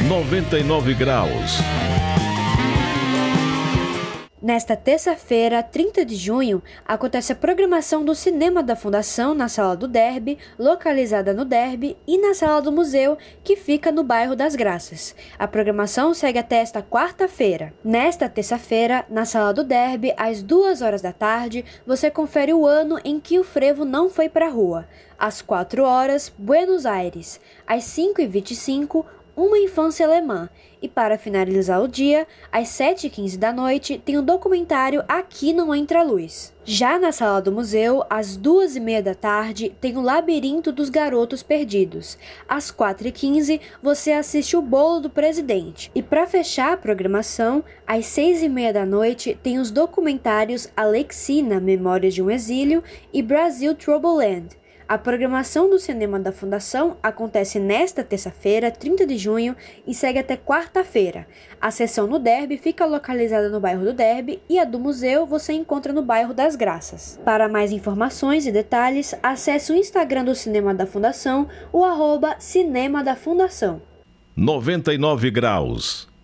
99 graus. Nesta terça-feira, 30 de junho, acontece a programação do Cinema da Fundação na Sala do Derby, localizada no Derby, e na Sala do Museu, que fica no bairro das Graças. A programação segue até esta quarta-feira. Nesta terça-feira, na Sala do Derby, às 2 horas da tarde, você confere o ano em que o frevo não foi para a rua. Às 4 horas, Buenos Aires. Às 5h25, Uma Infância Alemã. E para finalizar o dia, às 7h15 da noite, tem o documentário Aqui Não Entra Luz. Já na Sala do Museu, às 2h30 da tarde, tem o Labirinto dos Garotos Perdidos. Às 4h15, você assiste o Bolo do Presidente. E para fechar a programação, às 6h30 da noite, tem os documentários Alexina, Memórias de um Exílio e Brasil Troubleland. A programação do Cinema da Fundação acontece nesta terça-feira, 30 de junho, e segue até quarta-feira. A sessão no Derby fica localizada no bairro do Derby e a do museu você encontra no bairro das Graças. Para mais informações e detalhes, acesse o Instagram do Cinema da Fundação, o @Cinema da Fundação. 99 graus.